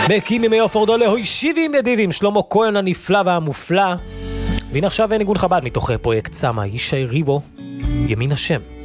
מקים ימי אופורדו להוישיבים ידיבים, שלמה כהן הנפלא והמופלא. והנה עכשיו ניגון חב"ד מתוך פרויקט צמא, ישי ריבו, ימין השם.